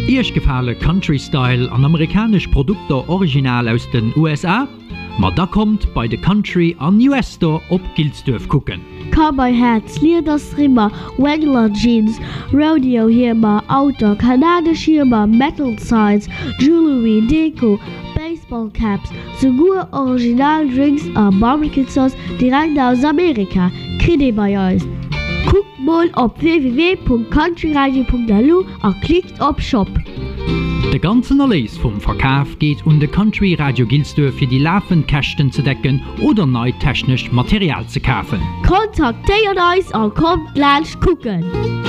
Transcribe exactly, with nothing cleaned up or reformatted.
Ihrch gefale Country-Style an amerikanisch Produkte original aus den U S A? Ma da kommt bei de Country an U S Store op Gilsdorf gucken. Cowboy Hats, Lederstrimmer, Wrangler Jeans, Rodeo Hirmer, Auto, kanadisch Hirmer, Metal Signs, Jewelry, Deko, Baseball Caps, sogar Original Drinks und Barbecue Sauce direkt aus Amerika. Kriegt bei uns. Guckt mal auf w w w punkt countryradio punkt l u und klickt auf Shop. De ganzen Erlös vom Verkauf geht um de Country Radio Gilsdorf für die laufenden Kästen zu decken oder neu technisch Material zu kaufen. Kontaktiert uns und kommt gleich gucken.